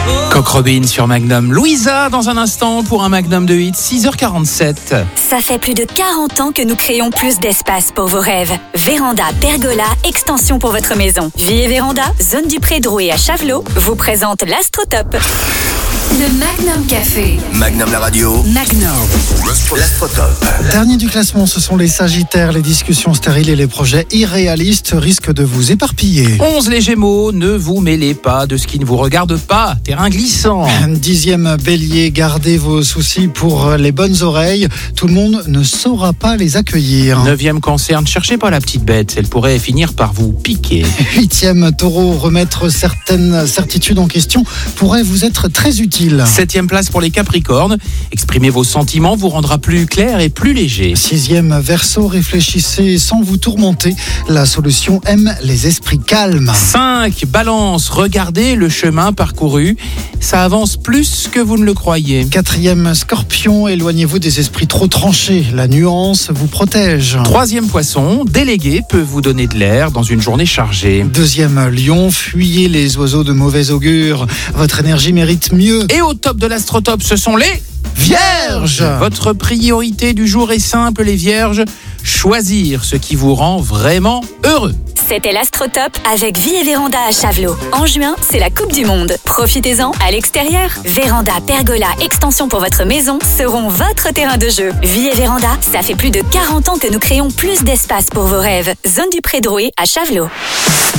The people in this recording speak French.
Coq Robin sur Magnum. Louisa dans un instant pour un Magnum de 8, 6h47. Ça fait plus de 40 ans que nous créons plus d'espace pour vos rêves. Véranda, pergola, extension pour votre maison. Vie et Véranda, zone du Pré-Drouet à Chavelot, vous présente l'Astrotop. Le Magnum Café. Magnum la radio. Magnum. L'Astrotop. Dernier du classement, ce sont les Sagittaires. Les discussions stériles et les projets irréalistes risquent de vous éparpiller. 11 les Gémeaux, ne vous mêlez pas de ce qui ne vous regarde pas. Terrain glissant. 10e Bélier, gardez vos soucis pour les bonnes oreilles. Tout le monde ne saura pas les accueillir. 9e Cancer, ne cherchez pas la petite bête. Elle pourrait finir par vous piquer. 8e Taureau, remettre certaines certitudes en question pourrait vous être très utile. 7e place pour les Capricornes. Exprimer vos sentiments vous rendra plus clair et plus léger. 6e Verseau, réfléchissez sans vous tourmenter. La solution aime les esprits calmes. 5 Balance, regardez le chemin parcouru. Ça avance plus que vous ne le croyez. 4e Scorpion, éloignez-vous des esprits trop tranchés. La nuance vous protège. 3e Poisson, délégué peut vous donner de l'air dans une journée chargée. 2e Lion, fuyez les oiseaux de mauvais augure. Votre énergie mérite mieux. Et au top de l'Astrotop, ce sont les Vierge. Votre priorité du jour est simple, les Vierges. Choisir ce qui vous rend vraiment heureux. C'était l'Astrotop avec Vie et Véranda à Chavelot. En juin, c'est la Coupe du Monde. Profitez-en à l'extérieur. Véranda, pergola, extension pour votre maison seront votre terrain de jeu. Vie et Véranda, ça fait plus de 40 ans que nous créons plus d'espace pour vos rêves. Zone du Pré-Drouet à Chavelot.